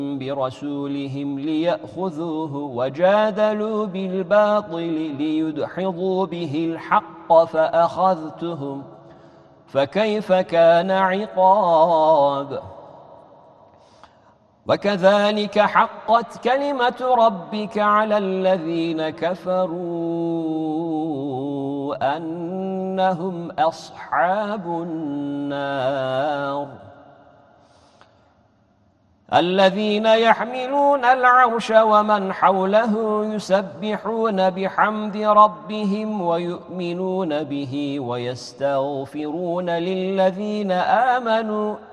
برسولهم ليأخذوه وجادلوا بالباطل ليدحضوا به الحق فأخذتهم فكيف كان عقاب وكذلك حقت كلمة ربك على الذين كفروا أنهم أصحاب النار الذين يحملون العرش ومن حوله يسبحون بحمد ربهم ويؤمنون به ويستغفرون للذين آمنوا